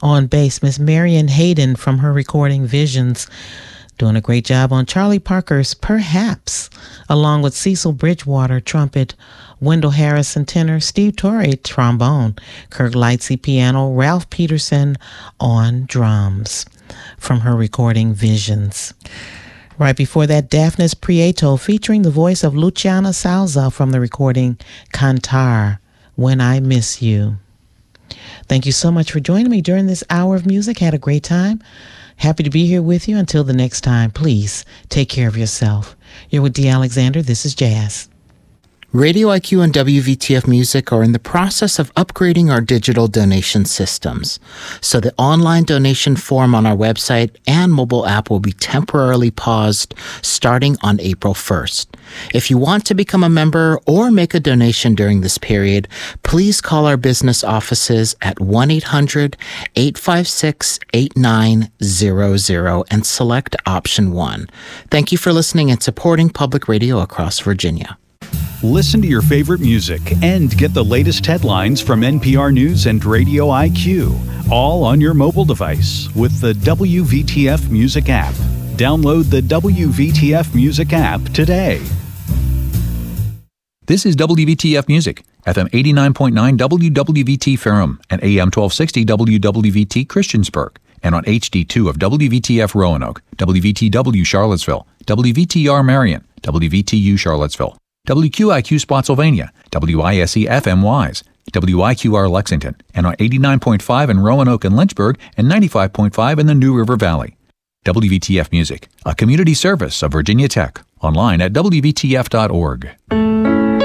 On bass, Miss Marian Hayden from her recording Visions, doing a great job on Charlie Parker's Perhaps, along with Cecil Bridgewater, trumpet, Wendell Harrison, tenor, Steve Torrey, trombone, Kirk Lightsey, piano, Ralph Peterson on drums, from her recording Visions. Right before that, Daphnis Prieto, featuring the voice of Luciana Salza from the recording Cantar, When I Miss You. Thank you so much for joining me during this hour of music. Had a great time. Happy to be here with you. Until the next time, please take care of yourself. You're with Dee Alexander. This is Jazz. Radio IQ and WVTF Music are in the process of upgrading our digital donation systems. So the online donation form on our website and mobile app will be temporarily paused starting on April 1st. If you want to become a member or make a donation during this period, please call our business offices at 1-800-856-8900 and select option 1. Thank you for listening and supporting public radio across Virginia. Listen to your favorite music and get the latest headlines from NPR News and Radio IQ, all on your mobile device with the WVTF Music app. Download the WVTF Music app today. This is WVTF Music, FM 89.9 WWVT Ferrum and AM 1260 WWVT Christiansburg, and on HD2 of WVTF Roanoke, WVTW Charlottesville, WVTR Marion, WVTU Charlottesville, WQIQ Spotsylvania, WISE FM Wise, WIQR Lexington, and on 89.5 in Roanoke and Lynchburg and 95.5 in the New River Valley. WVTF Music, a community service of Virginia Tech, online at WVTF.org.